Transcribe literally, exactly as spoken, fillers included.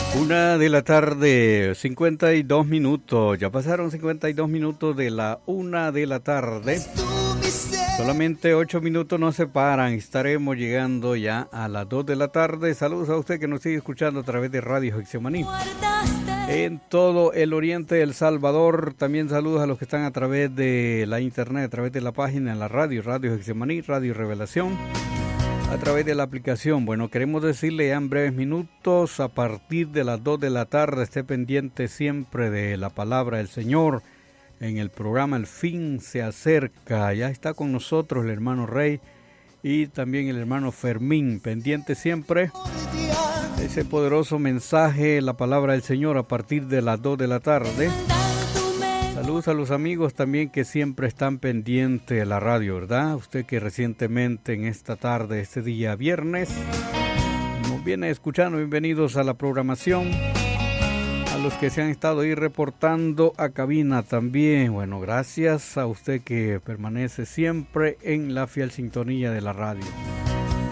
Una de la tarde, cincuenta y dos minutos. Ya pasaron cincuenta y dos minutos de la una de la tarde. Solamente ocho minutos nos separan. Estaremos llegando ya a las dos de la tarde. Saludos a usted que nos sigue escuchando a través de Radio Getsemaní en todo el oriente de El Salvador. También saludos a los que están a través de la internet, a través de la página en la radio, Radio Getsemaní, Radio Revelación, a través de la aplicación. Bueno, queremos decirle ya en breves minutos, a partir de las dos de la tarde, esté pendiente siempre de la palabra del Señor en el programa El Fin se acerca. Ya está con nosotros el hermano Rey y también el hermano Fermín, pendiente siempre de ese poderoso mensaje, la palabra del Señor, a partir de las dos de la tarde. Saludos a los amigos también que siempre están pendientes de la radio, ¿verdad? Usted que recientemente en esta tarde, este día viernes, nos viene escuchando, bienvenidos a la programación. A los que se han estado ahí reportando a cabina también, bueno, gracias a usted que permanece siempre en la fiel sintonía de la radio.